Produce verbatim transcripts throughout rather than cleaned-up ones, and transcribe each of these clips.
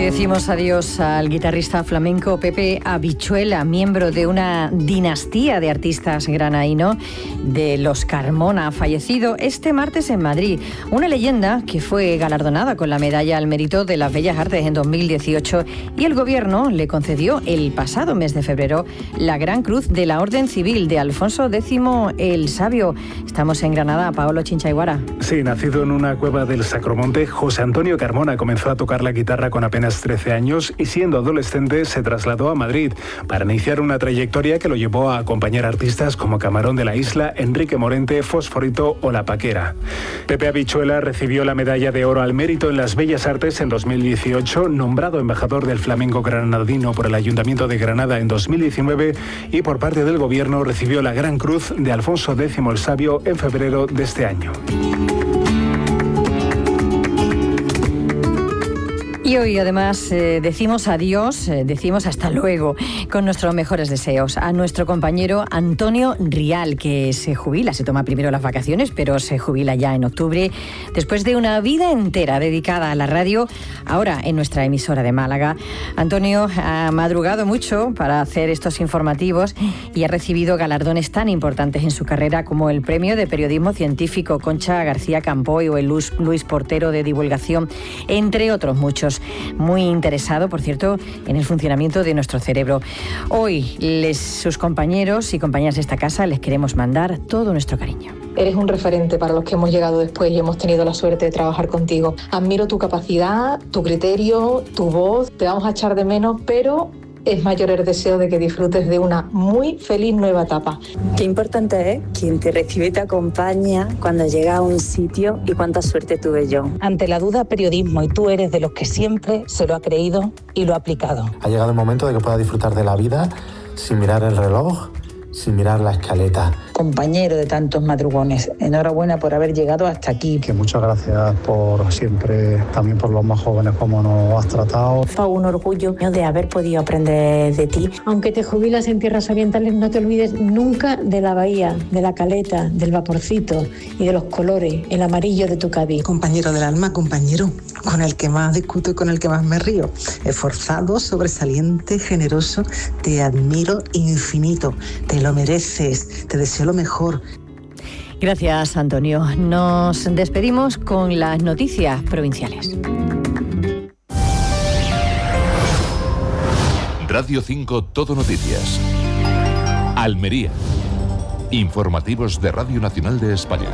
decimos adiós al guitarrista flamenco Pepe Habichuela, miembro de una dinastía de artistas granaíno de los Carmona, fallecido este martes en Madrid. Una leyenda que fue galardonada con la medalla al mérito de las Bellas Artes en dos mil dieciocho y el gobierno le concedió el pasado mes de febrero la Gran Cruz de la Orden Civil de Alfonso X el Sabio. Estamos en Granada. Paolo Chinchayguara. Sí, nacido en una cueva del Sacromonte, José Antonio Carmona comenzó a tocar la guitarra con apenas trece años y siendo adolescente se trasladó a Madrid para iniciar una trayectoria que lo llevó a acompañar artistas como Camarón de la Isla, Enrique Morente, Fosforito o La Paquera. Pepe Habichuela recibió la medalla de oro al mérito en las Bellas Artes en dos mil dieciocho, nombrado embajador del flamenco granadino por el Ayuntamiento de Granada en dos mil diecinueve y por parte del gobierno recibió la Gran Cruz de Alfonso X el Sabio en febrero de este año. Y hoy además eh, decimos adiós, eh, decimos hasta luego, con nuestros mejores deseos a nuestro compañero Antonio Rial, que se jubila, se toma primero las vacaciones, pero se jubila ya en octubre, después de una vida entera dedicada a la radio, ahora en nuestra emisora de Málaga. Antonio ha madrugado mucho para hacer estos informativos y ha recibido galardones tan importantes en su carrera como el Premio de Periodismo Científico Concha García Campoy o el Luis, Luis Portero de Divulgación, entre otros muchos. Muy interesado, por cierto, en el funcionamiento de nuestro cerebro. Hoy, les, sus compañeros y compañeras de esta casa, les queremos mandar todo nuestro cariño. Eres un referente para los que hemos llegado después y hemos tenido la suerte de trabajar contigo. Admiro tu capacidad, tu criterio, tu voz. Te vamos a echar de menos, pero es mayor el deseo de que disfrutes de una muy feliz nueva etapa. Qué importante es quien te recibe y te acompaña cuando llega a un sitio y cuánta suerte tuve yo. Ante la duda, periodismo, y tú eres de los que siempre se lo ha creído y lo ha aplicado. Ha llegado el momento de que pueda disfrutar de la vida sin mirar el reloj, sin mirar la escaleta. Compañero de tantos madrugones, enhorabuena por haber llegado hasta aquí. Que muchas gracias por siempre, también por los más jóvenes, como nos has tratado. Fue un orgullo de haber podido aprender de ti. Aunque te jubilas en tierras orientales, no te olvides nunca de la bahía, de la caleta, del vaporcito y de los colores, el amarillo de tu Cádiz. Compañero del alma, compañero, con el que más discuto y con el que más me río. Esforzado, sobresaliente, generoso, te admiro infinito, te lo mereces, te deseo lo mejor. Gracias, Antonio. Nos despedimos con las noticias provinciales. Radio cinco Todo Noticias. Almería. Informativos de Radio Nacional de España.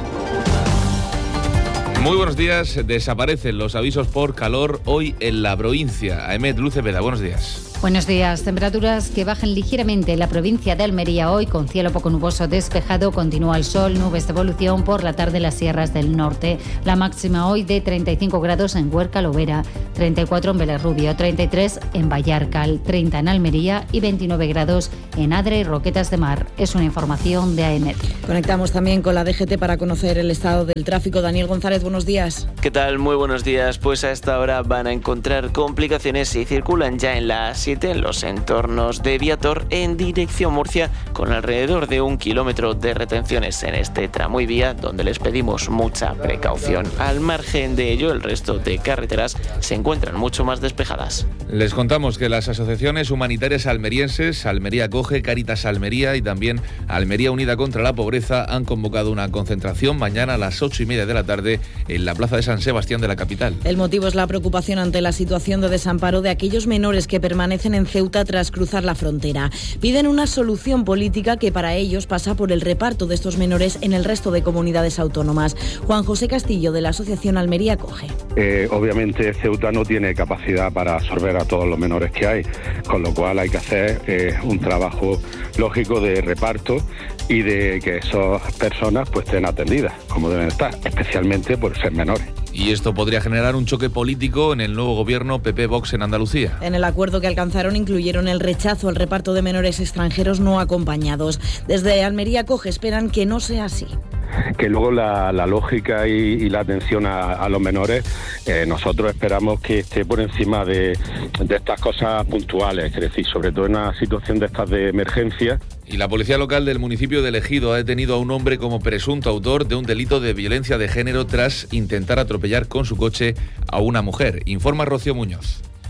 Muy buenos días. Desaparecen los avisos por calor hoy en la provincia. Aemet Lucebeda, buenos días. Buenos días. Temperaturas que bajan ligeramente en la provincia de Almería hoy, con cielo poco nuboso despejado. Continúa el sol, nubes de evolución por la tarde en las sierras del norte. La máxima hoy de treinta y cinco grados en Huerca Lovera, treinta y cuatro en Belerrubio, treinta y tres en Vallarcal, treinta en Almería y veintinueve grados en Adra y Roquetas de Mar. Es una información de Aemet. Conectamos también con la D G T para conocer el estado del tráfico. Daniel González, buenos días. ¿Qué tal? Muy buenos días. Pues a esta hora van a encontrar complicaciones y circulan ya en la A siete en los entornos de Viator en dirección Murcia, con alrededor de un kilómetro de retenciones en este tramo y vía, donde les pedimos mucha precaución. Al margen de ello, el resto de carreteras se encuentran mucho más despejadas. Les contamos que las asociaciones humanitarias almerienses, Almería Acoge, Cáritas Almería y también Almería Unida contra la Pobreza han convocado una concentración mañana a las ocho y media de la tarde en la plaza de San Sebastián de la capital. El motivo es la preocupación ante la situación de desamparo de aquellos menores que permanecen en Ceuta tras cruzar la frontera. Piden una solución política que para ellos pasa por el reparto de estos menores en el resto de comunidades autónomas. Juan José Castillo, de la asociación Almería Acoge. Eh, obviamente Ceuta no tiene capacidad para absorber a todos los menores que hay, con lo cual hay que hacer eh, un trabajo lógico de reparto y de que esas personas pues estén atendidas como deben estar, especialmente por ser menores. Y esto podría generar un choque político en el nuevo gobierno P P-Vox en Andalucía. En el acuerdo que alcanzaron incluyeron el rechazo al reparto de menores extranjeros no acompañados. Desde Almería Acoge esperan que no sea así. Que luego la, la lógica y, y la atención a, a los menores, eh, nosotros esperamos que esté por encima de, de estas cosas puntuales, es decir, sobre todo en una situación de estas de emergencia. Y la policía local del municipio de Ejido ha detenido a un hombre como presunto autor de un delito de violencia de género tras intentar atropellar con su coche a una mujer. Informa Rocío Muñoz.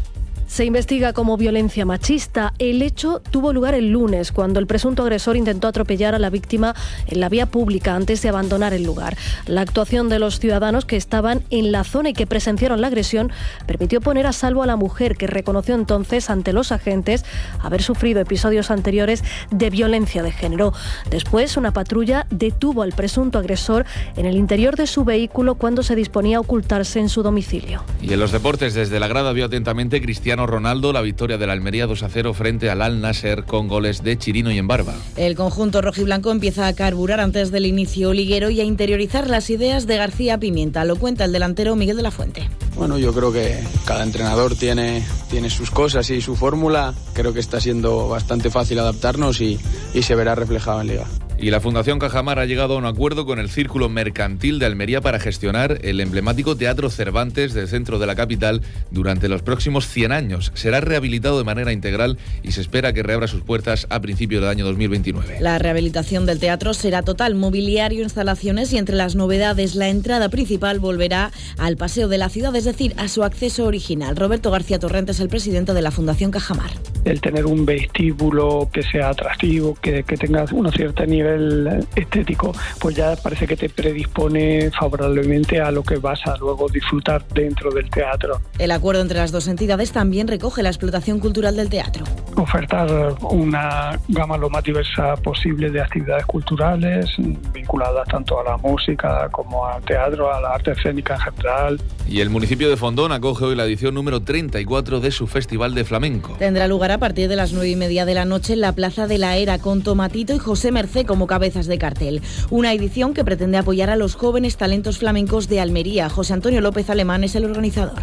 Se investiga como violencia machista. El hecho tuvo lugar el lunes, cuando el presunto agresor intentó atropellar a la víctima en la vía pública antes de abandonar el lugar. La actuación de los ciudadanos que estaban en la zona y que presenciaron la agresión permitió poner a salvo a la mujer, que reconoció entonces ante los agentes haber sufrido episodios anteriores de violencia de género. Después, una patrulla detuvo al presunto agresor en el interior de su vehículo cuando se disponía a ocultarse en su domicilio. Y en los deportes, desde la grada vio atentamente Cristiano Ronaldo la victoria del Almería dos a cero frente al Al Nasser con goles de Chirino y Embarba. El conjunto rojiblanco empieza a carburar antes del inicio liguero y a interiorizar las ideas de García Pimienta. Lo cuenta el delantero Miguel de la Fuente. Bueno, yo creo que cada entrenador tiene, tiene sus cosas y su fórmula. Creo que está siendo bastante fácil adaptarnos y, y se verá reflejado en Liga. Y la Fundación Cajamar ha llegado a un acuerdo con el Círculo Mercantil de Almería para gestionar el emblemático Teatro Cervantes del centro de la capital durante los próximos cien años. Será rehabilitado de manera integral y se espera que reabra sus puertas a principios del año dos mil veintinueve. La rehabilitación del teatro será total, mobiliario, instalaciones y entre las novedades la entrada principal volverá al paseo de la ciudad, es decir, a su acceso original. Roberto García Torrente es el presidente de la Fundación Cajamar. El tener un vestíbulo que sea atractivo, que, que tenga una cierta nivel estético, pues ya parece que te predispone favorablemente a lo que vas a luego disfrutar dentro del teatro. El acuerdo entre las dos entidades también recoge la explotación cultural del teatro. Ofertar una gama lo más diversa posible de actividades culturales vinculadas tanto a la música como al teatro, a la arte escénica en general. Y el municipio de Fondón acoge hoy la edición número treinta y cuatro de su Festival de Flamenco. Tendrá lugar a partir de las nueve y media de la noche en la Plaza de la Era, con Tomatito y José Mercé como cabezas de cartel. Una edición que pretende apoyar a los jóvenes talentos flamencos de Almería. José Antonio López Alemán es el organizador.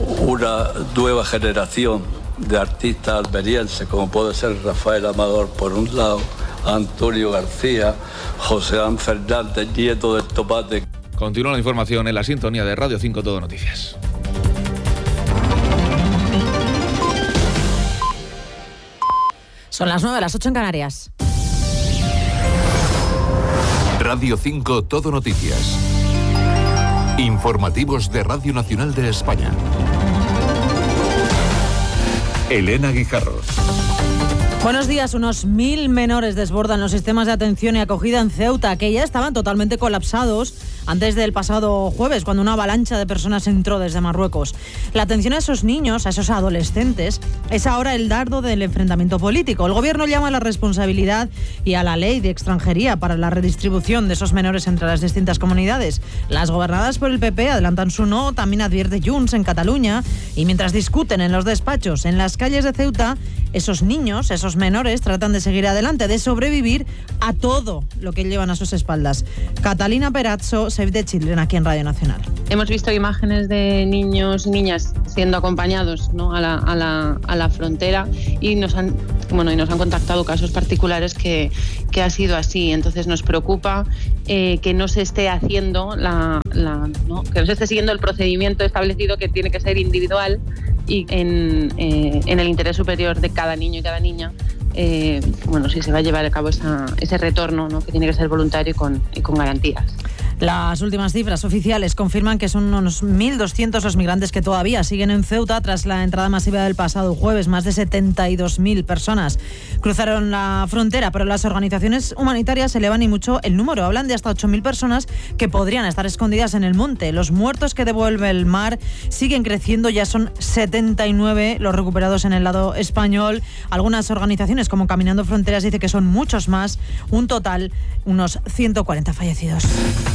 Una nueva generación de artistas almerienses, como puede ser Rafael Amador por un lado, Antonio García, José Ángel Fernández, nieto del Tomate. Continúa la información en la sintonía de Radio cinco Todo Noticias. Son las nueve, las ocho en Canarias. Radio cinco Todo Noticias. Informativos de Radio Nacional de España. Elena Guijarro. Buenos días. Unos mil menores desbordan los sistemas de atención y acogida en Ceuta, que ya estaban totalmente colapsados antes del pasado jueves, cuando una avalancha de personas entró desde Marruecos. La atención a esos niños, a esos adolescentes, es ahora el dardo del enfrentamiento político. El gobierno llama a la responsabilidad y a la ley de extranjería para la redistribución de esos menores entre las distintas comunidades. Las gobernadas por el P P adelantan su no, también advierte Junts en Cataluña, y mientras discuten en los despachos en las calles de Ceuta, esos niños, esos menores tratan de seguir adelante, de sobrevivir a todo lo que llevan a sus espaldas. Catalina Perazzo, Save the Children, aquí en Radio Nacional. Hemos visto imágenes de niños y niñas siendo acompañados, ¿no?, a, la, a, la, a la frontera, y nos han, bueno, y nos han contactado casos particulares que, que ha sido así. Entonces nos preocupa eh, que no se esté haciendo la, la ¿no? que no se esté siguiendo el procedimiento establecido, que tiene que ser individual y en, eh, en el interés superior de cada niño y cada niña. Eh, bueno, si se va a llevar a cabo esa, ese retorno, ¿no?, que tiene que ser voluntario y con, y con garantías. Las últimas cifras oficiales confirman que son unos mil doscientos los migrantes que todavía siguen en Ceuta tras la entrada masiva del pasado jueves. Más de setenta y dos mil personas cruzaron la frontera, pero las organizaciones humanitarias elevan y mucho el número. Hablan de hasta ocho mil personas que podrían estar escondidas en el monte. Los muertos que devuelve el mar siguen creciendo, ya son setenta y nueve los recuperados en el lado español. Algunas organizaciones como Caminando Fronteras dicen que son muchos más, un total unos ciento cuarenta fallecidos.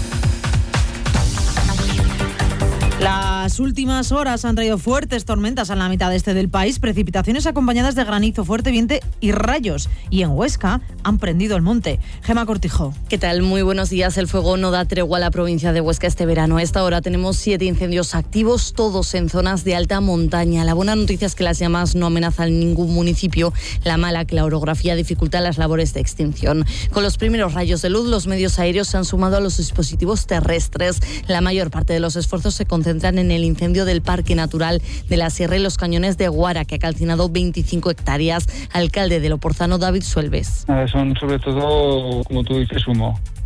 Las últimas horas han traído fuertes tormentas a la mitad este del país, precipitaciones acompañadas de granizo, fuerte viento y rayos. Y en Huesca han prendido el monte. Gema Cortijo. ¿Qué tal? Muy buenos días. El fuego no da tregua a la provincia de Huesca este verano. A esta hora tenemos siete incendios activos, todos en zonas de alta montaña. La buena noticia es que las llamas no amenazan ningún municipio. La mala, que la orografía dificulta las labores de extinción. Con los primeros rayos de luz, los medios aéreos se han sumado a los dispositivos terrestres. La mayor parte de los esfuerzos se concentran en el incendio del Parque Natural de la Sierra y los Cañones de Guara, que ha calcinado veinticinco hectáreas. Alcalde de Loporzano, David Suelves. Son sobre todo, como tú dices, humo.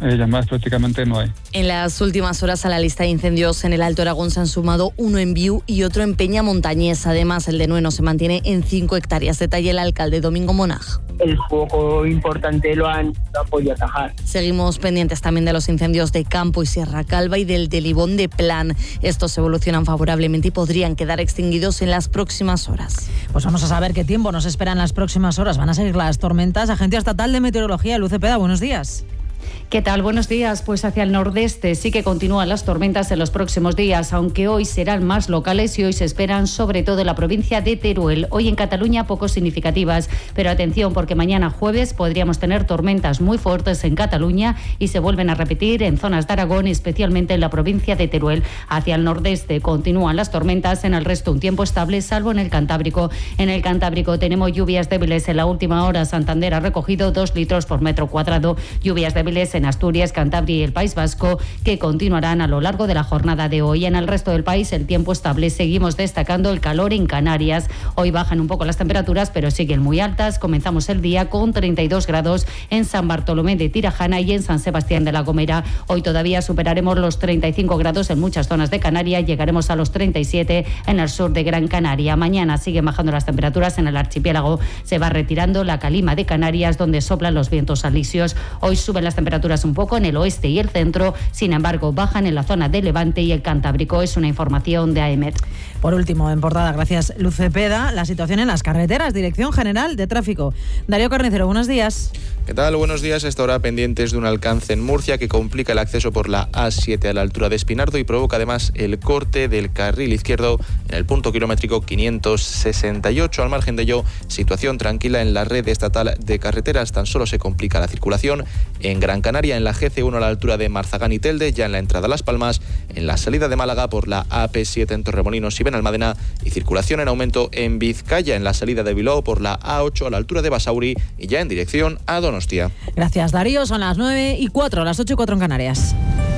eh, llamadas prácticamente no hay. En las últimas horas a la lista de incendios en el Alto Aragón se han sumado uno en Viu y otro en Peña Montañés. Además, el de Nueno se mantiene en cinco hectáreas. Detalla el alcalde Domingo Monaj. El foco importante lo han, lo han podido atajar. Seguimos pendientes también de los incendios de Campo y Sierra Calva y del de Libón de Plan. Estos evolucionan favorablemente y podrían quedar extinguidos en las próximas horas. Pues vamos a saber qué tiempo nos espera en las próximas horas. Van a seguir las tormentas. Agencia Estatal de Meteorología, Luz Cepeda, buenos días. ¿Qué tal? Buenos días. Pues hacia el nordeste sí que continúan las tormentas en los próximos días, aunque hoy serán más locales y hoy se esperan sobre todo en la provincia de Teruel. Hoy en Cataluña poco significativas, pero atención porque mañana jueves podríamos tener tormentas muy fuertes en Cataluña y se vuelven a repetir en zonas de Aragón, especialmente en la provincia de Teruel. Hacia el nordeste continúan las tormentas, en el resto un tiempo estable, salvo en el Cantábrico. En el Cantábrico tenemos lluvias débiles. En la última hora Santander ha recogido dos litros por metro cuadrado. Lluvias débiles en Asturias, Cantabria y el País Vasco, que continuarán a lo largo de la jornada de hoy. En el resto del país el tiempo estable. Seguimos destacando el calor en Canarias. Hoy bajan un poco las temperaturas, pero siguen muy altas. Comenzamos el día con treinta y dos grados en San Bartolomé de Tirajana y en San Sebastián de la Gomera. Hoy todavía superaremos los treinta y cinco grados en muchas zonas de Canarias. Llegaremos a los treinta y siete en el sur de Gran Canaria. Mañana siguen bajando las temperaturas en el archipiélago. Se va retirando la calima de Canarias, donde soplan los vientos alisios. Hoy suben las temperaturas un poco en el oeste y el centro, sin embargo bajan en la zona de Levante y el Cantábrico. Es una información de A E M E T. Por último, en portada, gracias Luz Cepeda, la situación en las carreteras, Dirección General de Tráfico. Darío Carnicero, buenos días. ¿Qué tal? Buenos días. Esta hora pendientes de un alcance en Murcia que complica el acceso por la A siete a la altura de Espinardo y provoca además el corte del carril izquierdo en el punto kilométrico quinientos sesenta y ocho. Al margen de ello, situación tranquila en la red estatal de carreteras. Tan solo se complica la circulación en Gran Canaria, en la G C uno a la altura de Marzagán y Telde, ya en la entrada a Las Palmas, en la salida de Málaga por la A P siete en Torremolinos y Benalmádena, y circulación en aumento en Vizcaya, en la salida de Bilbao por la A ocho a la altura de Basauri y ya en dirección a Donostia. Gracias, Darío. Son las nueve y cuatro, las ocho y cuatro en Canarias.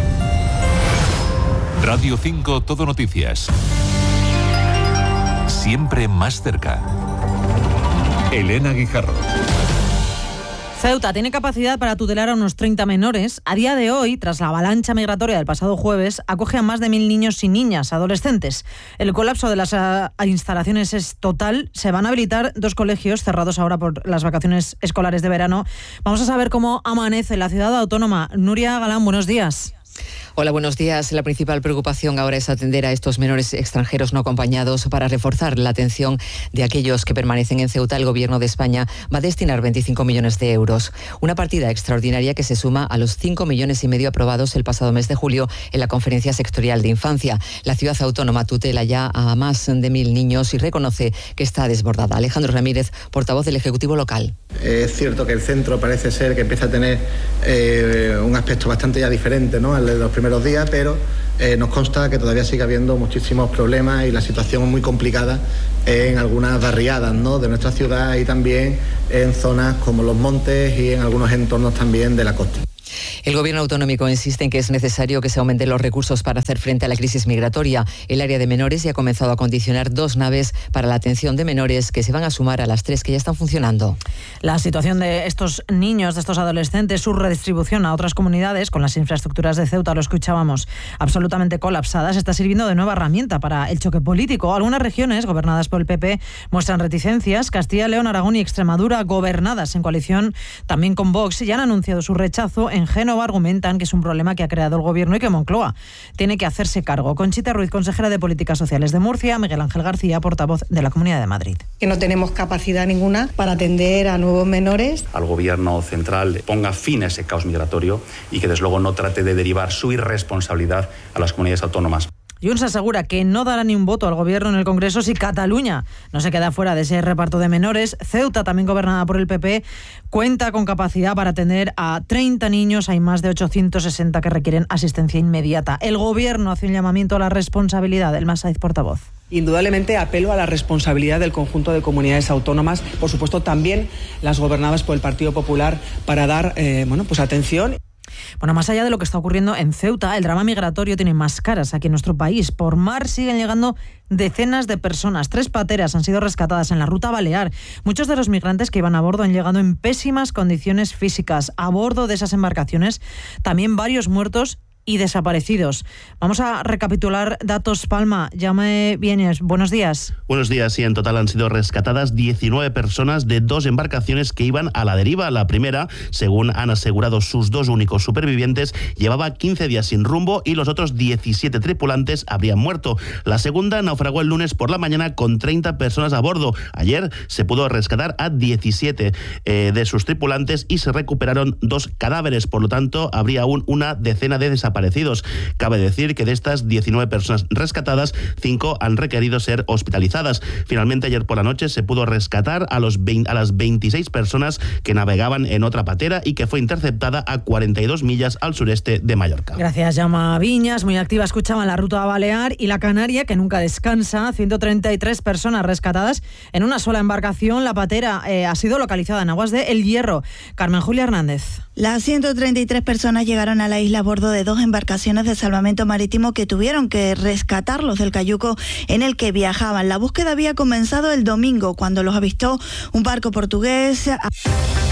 Radio cinco Todo Noticias. Siempre más cerca. Elena Guijarro. Ceuta tiene capacidad para tutelar a unos treinta menores. A día de hoy, tras la avalancha migratoria del pasado jueves, acoge a más de mil niños y niñas, adolescentes. El colapso de las a, a instalaciones es total. Se van a habilitar dos colegios cerrados ahora por las vacaciones escolares de verano. Vamos a saber cómo amanece la ciudad autónoma. Nuria Galán, buenos días. Hola, buenos días. La principal preocupación ahora es atender a estos menores extranjeros no acompañados. Para reforzar la atención de aquellos que permanecen en Ceuta, el Gobierno de España va a destinar veinticinco millones de euros. Una partida extraordinaria que se suma a los cinco millones y medio aprobados el pasado mes de julio en la Conferencia Sectorial de Infancia. La ciudad autónoma tutela ya a más de mil niños y reconoce que está desbordada. Alejandro Ramírez, portavoz del Ejecutivo local. Es cierto que el centro parece ser que empieza a tener eh, un aspecto bastante ya diferente, ¿no?, al de los primeros días, pero eh, nos consta que todavía sigue habiendo muchísimos problemas y la situación es muy complicada en algunas barriadas, ¿no?, de nuestra ciudad y también en zonas como los montes y en algunos entornos también de la costa. El Gobierno autonómico insiste en que es necesario que se aumenten los recursos para hacer frente a la crisis migratoria. El área de menores ya ha comenzado a acondicionar dos naves para la atención de menores que se van a sumar a las tres que ya están funcionando. La situación de estos niños, de estos adolescentes, su redistribución a otras comunidades, con las infraestructuras de Ceuta, lo escuchábamos, absolutamente colapsadas, está sirviendo de nueva herramienta para el choque político. Algunas regiones, gobernadas por el P P, muestran reticencias. Castilla, León, Aragón y Extremadura, gobernadas en coalición también con Vox, ya han anunciado su rechazo. En Génova argumentan que es un problema que ha creado el Gobierno y que Moncloa tiene que hacerse cargo. Conchita Ruiz, consejera de Políticas Sociales de Murcia, Miguel Ángel García, portavoz de la Comunidad de Madrid. Que no tenemos capacidad ninguna para atender a nuevos menores. Al Gobierno central ponga fin a ese caos migratorio y que desde luego no trate de derivar su irresponsabilidad a las comunidades autónomas. Junts asegura que no dará ni un voto al Gobierno en el Congreso si Cataluña no se queda fuera de ese reparto de menores. Ceuta, también gobernada por el P P, cuenta con capacidad para atender a treinta niños. Hay más de ochocientos sesenta que requieren asistencia inmediata. El Gobierno hace un llamamiento a la responsabilidad. El Masaiz, portavoz. Indudablemente apelo a la responsabilidad del conjunto de comunidades autónomas, por supuesto también las gobernadas por el Partido Popular, para dar eh, bueno, pues atención. Bueno, más allá de lo que está ocurriendo en Ceuta, el drama migratorio tiene más caras aquí en nuestro país. Por mar siguen llegando decenas de personas. Tres pateras han sido rescatadas en la ruta balear. Muchos de los migrantes que iban a bordo han llegado en pésimas condiciones físicas. A bordo de esas embarcaciones también varios muertos y desaparecidos. Vamos a recapitular datos. Palma, llame Vienes. Buenos días. Buenos días. Sí, en total han sido rescatadas diecinueve personas de dos embarcaciones que iban a la deriva. La primera, según han asegurado sus dos únicos supervivientes, llevaba quince días sin rumbo y los otros diecisiete tripulantes habrían muerto. La segunda naufragó el lunes por la mañana con treinta personas a bordo. Ayer se pudo rescatar a diecisiete eh, de sus tripulantes y se recuperaron dos cadáveres. Por lo tanto, habría aún una decena de desaparecidos. Cabe decir que de estas diecinueve personas rescatadas, cinco han requerido ser hospitalizadas. Finalmente, ayer por la noche se pudo rescatar a, los veinte, a las veintiséis personas que navegaban en otra patera y que fue interceptada a cuarenta y dos millas al sureste de Mallorca. Gracias, Llama Viñas. Muy activa escuchaban la ruta balear y la Canaria, que nunca descansa. ciento treinta y tres personas rescatadas en una sola embarcación. La patera eh, ha sido localizada en aguas de El Hierro. Carmen Julia Hernández. Las ciento treinta y tres personas llegaron a la isla a bordo de dos embarcaciones de salvamento marítimo que tuvieron que rescatarlos del cayuco en el que viajaban. La búsqueda había comenzado el domingo cuando los avistó un barco portugués.